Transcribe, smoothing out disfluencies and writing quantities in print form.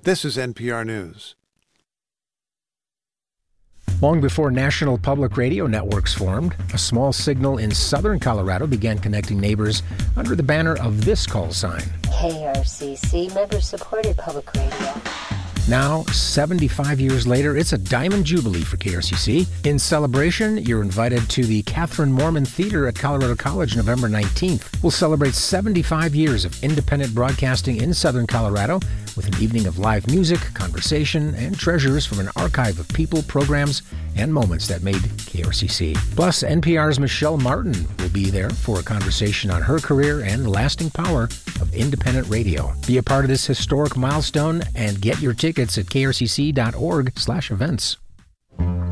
This is NPR News. Long before national public radio networks formed, a small signal in southern Colorado began connecting neighbors under the banner of this call sign. KRCC, member-supported public radio. Now, 75 years later, it's a diamond jubilee for KRCC. In celebration, you're invited to the Catherine Mormon Theater at Colorado College November 19th. We'll celebrate 75 years of independent broadcasting in southern Colorado with an evening of live music, conversation, and treasures from an archive of people, programs, and moments that made KRCC. Plus, NPR's Michelle Martin will be there for a conversation on her career and lasting power of independent radio. Be a part of this historic milestone and get your tickets at krcc.org/events.